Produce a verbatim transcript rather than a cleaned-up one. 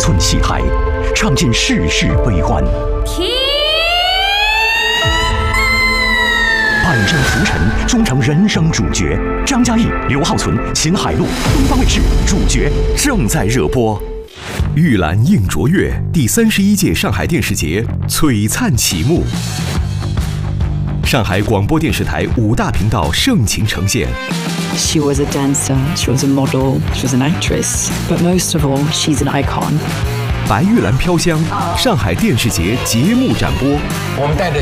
寸戏台，唱尽世事悲欢。 停！ 半生浮沉，终成人生主角。张嘉译、刘浩存、秦海璐，东方卫视主角正在热播。玉兰映卓越第三十一届上海电视节璀璨启幕。上海广播电视台五大频道盛情呈现。 She was a dancer, she was a model, she was an actress, but most of all, she's an icon. 白玉兰飘香，上海电视节节目展播。 我们带着